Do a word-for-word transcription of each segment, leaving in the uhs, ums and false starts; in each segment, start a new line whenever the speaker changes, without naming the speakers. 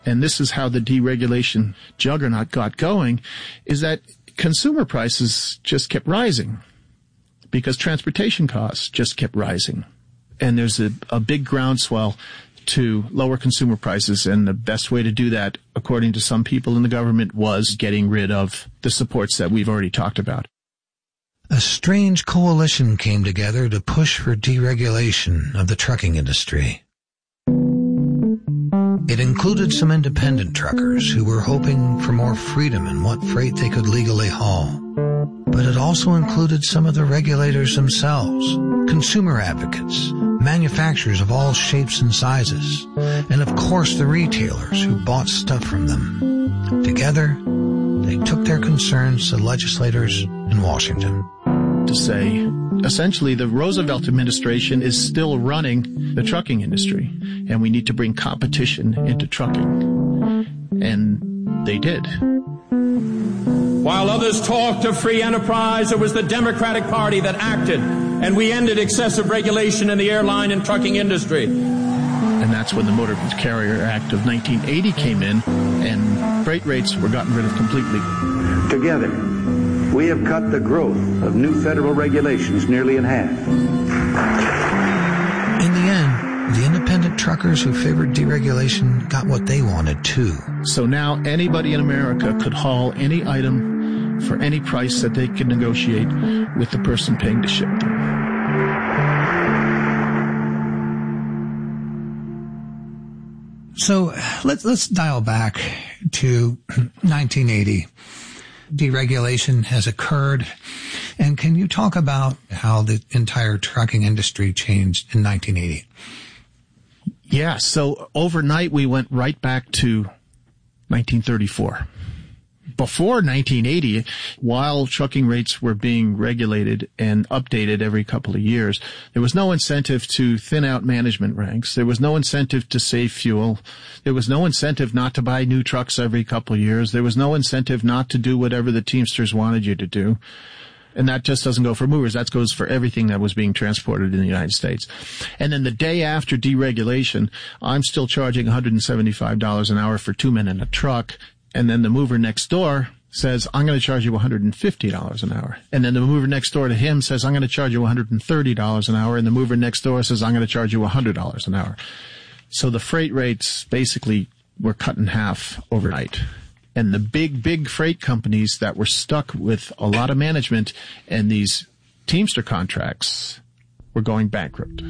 and this is how the deregulation juggernaut got going, is that consumer prices just kept rising because transportation costs just kept rising. And there's a, a big groundswell to lower consumer prices, and the best way to do that, according to some people in the government, was getting rid of the supports that we've already talked about.
A strange coalition came together to push for deregulation of the trucking industry. It included some independent truckers who were hoping for more freedom in what freight they could legally haul. But it also included some of the regulators themselves, consumer advocates, manufacturers of all shapes and sizes, and of course the retailers who bought stuff from them. Together, they took their concerns to legislators in Washington.
To say, essentially, the Roosevelt administration is still running the trucking industry, and we need to bring competition into trucking. And they did.
While others talked of free enterprise, it was the Democratic Party that acted, and we ended excessive regulation in the airline and trucking industry.
And that's when the Motor Carrier Act of nineteen eighty came in, and freight rates were gotten rid of completely.
Together, we have cut the growth of new federal regulations nearly in half.
In the end, the independent truckers who favored deregulation got what they wanted, too.
So now anybody in America could haul any item for any price that they could negotiate with the person paying to ship them.
So let's let's dial back to nineteen eighty. Deregulation has occurred. And can you talk about how the entire trucking industry changed in nineteen eighty?
Yeah, so overnight we went right back to nineteen thirty-four. Before nineteen eighty, while trucking rates were being regulated and updated every couple of years, there was no incentive to thin out management ranks. There was no incentive to save fuel. There was no incentive not to buy new trucks every couple of years. There was no incentive not to do whatever the Teamsters wanted you to do. And that just doesn't go for movers. That goes for everything that was being transported in the United States. And then the day after deregulation, I'm still charging one hundred seventy-five dollars an hour for two men in a truck. And then the mover next door says, I'm going to charge you one hundred fifty dollars an hour. And then the mover next door to him says, I'm going to charge you one hundred thirty dollars an hour. And the mover next door says, I'm going to charge you one hundred dollars an hour. So the freight rates basically were cut in half overnight. And the big, big freight companies that were stuck with a lot of management and these Teamster contracts were going bankrupt.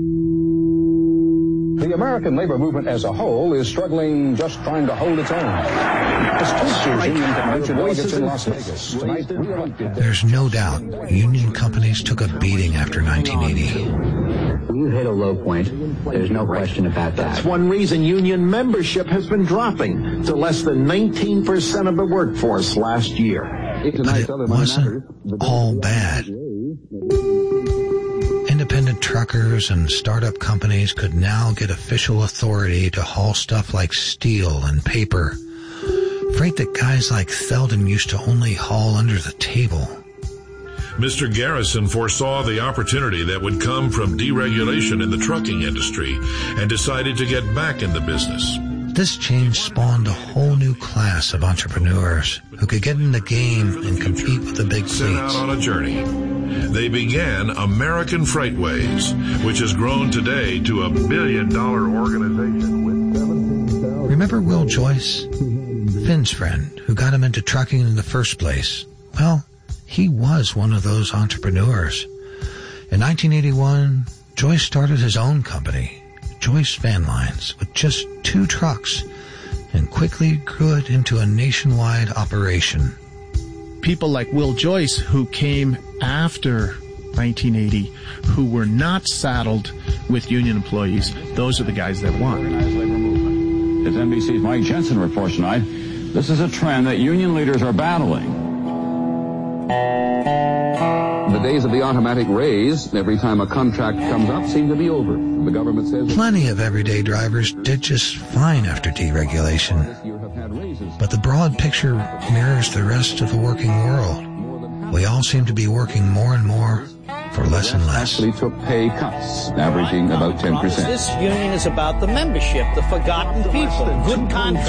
The American labor movement as a whole is struggling, just trying to hold its own. As Teamsters Union Convention delegates in Las Vegas tonight re-elected.
There's no doubt union companies took a beating after nineteen eighty.
You hit a low point. There's no question about that.
That's one reason union membership has been dropping to less than nineteen percent of the workforce last year.
But it wasn't all bad. Independent truckers and startup companies could now get official authority to haul stuff like steel and paper, freight that guys like Theldon used to only haul under the table.
Mister Garrison foresaw the opportunity that would come from deregulation in the trucking industry and decided to get back in the business.
This change spawned a whole new class of entrepreneurs who could get in the game and compete with the big fleets.
Set out on a journey. They began American Freightways, which has grown today to a billion-dollar organization with seventeen thousand...
Remember Will Joyce? Finn's friend, who got him into trucking in the first place. Well, he was one of those entrepreneurs. In nineteen eighty-one, Joyce started his own company, Joyce Van Lines, with just two trucks, and quickly grew it into a nationwide operation.
People like Will Joyce, who came after nineteen eighty, who were not saddled with union employees, those are the guys that won.
As N B C's Mike Jensen reports tonight, this is a trend that union leaders are battling.
The days of the automatic raise, every time a contract comes up, seem to be over. The government says...
Plenty of everyday drivers did just fine after deregulation. But the broad picture mirrors the rest of the working world. We all seem to be working more and more for less and less.
Actually took pay cuts, averaging about ten percent.
This union is about the membership, the forgotten people, good contracts.